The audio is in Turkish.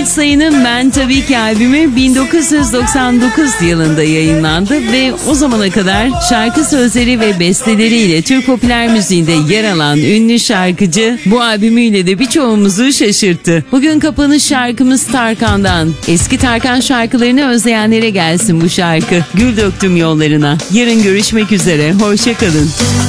Sayın'ın Ben Tabii Ki albümü 1999 yılında yayınlandı ve o zamana kadar şarkı sözleri ve besteleriyle Türk popüler müziğinde yer alan ünlü şarkıcı bu albümüyle de birçoğumuzu şaşırttı. Bugün kapanış şarkımız Tarkan'dan. Eski Tarkan şarkılarını özleyenlere gelsin bu şarkı. Gül döktüm yollarına. Yarın görüşmek üzere. Hoşça kalın.